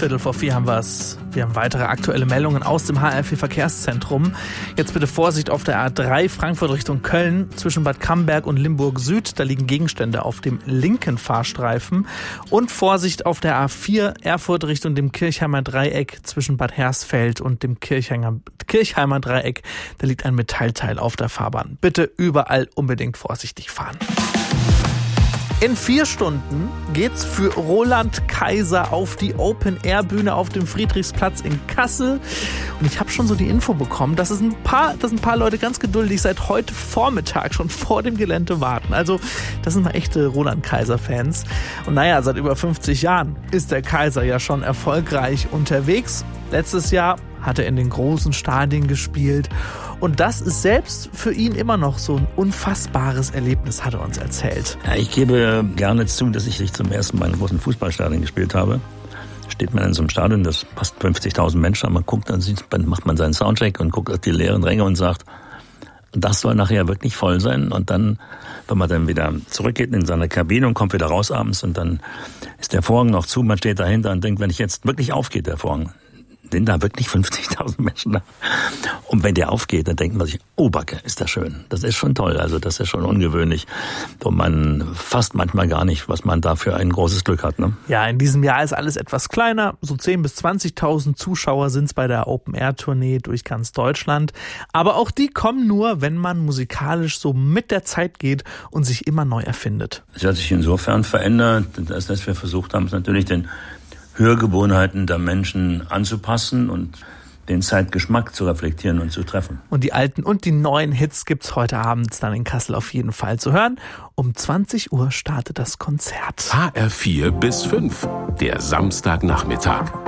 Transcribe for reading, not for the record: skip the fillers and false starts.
3:15 haben wir es. Wir haben weitere aktuelle Meldungen aus dem HR4 Verkehrszentrum. Jetzt bitte Vorsicht auf der A3 Frankfurt Richtung Köln zwischen Bad Camberg und Limburg Süd. Da liegen Gegenstände auf dem linken Fahrstreifen. Und Vorsicht auf der A4 Erfurt Richtung dem Kirchheimer Dreieck zwischen Bad Hersfeld und dem Kirchheimer Dreieck. Da liegt ein Metallteil auf der Fahrbahn. Bitte überall unbedingt vorsichtig fahren. In 4 Stunden geht's für Roland Kaiser auf die Open-Air-Bühne auf dem Friedrichsplatz in Kassel. Und ich habe schon so die Info bekommen, dass ein paar Leute ganz geduldig seit heute Vormittag schon vor dem Gelände warten. Also das sind mal echte Roland Kaiser-Fans. Und naja, seit über 50 Jahren ist der Kaiser ja schon erfolgreich unterwegs. Letztes Jahr hat er in den großen Stadien gespielt. Und das ist selbst für ihn immer noch so ein unfassbares Erlebnis, hat er uns erzählt. Ja, ich gebe gerne zu, dass ich zum ersten Mal in einem großen Fußballstadion gespielt habe. Steht man in so einem Stadion, das passt 50.000 Menschen, man guckt, dann macht man seinen Soundcheck und guckt auf die leeren Ränge und sagt, das soll nachher wirklich voll sein. Und dann, wenn man dann wieder zurückgeht in seine Kabine und kommt wieder raus abends und dann ist der Vorhang noch zu, man steht dahinter und denkt, wenn ich jetzt wirklich aufgeht, der Vorhang, sind da wirklich 50.000 Menschen da. Und wenn der aufgeht, dann denkt man sich, oh Backe, ist das schön. Das ist schon toll, also das ist schon ungewöhnlich. Wo man fast manchmal gar nicht, was man da für ein großes Glück hat. Ne? Ja, in diesem Jahr ist alles etwas kleiner. So 10.000 bis 20.000 Zuschauer sind es bei der Open-Air-Tournee durch ganz Deutschland. Aber auch die kommen nur, wenn man musikalisch so mit der Zeit geht und sich immer neu erfindet. Es hat sich insofern verändert, dass wir versucht haben, es natürlich den Hörgewohnheiten der Menschen anzupassen und den Zeitgeschmack zu reflektieren und zu treffen. Und die alten und die neuen Hits gibt's heute Abend dann in Kassel auf jeden Fall zu hören. Um 20 Uhr startet das Konzert. HR4 bis 5, der Samstagnachmittag.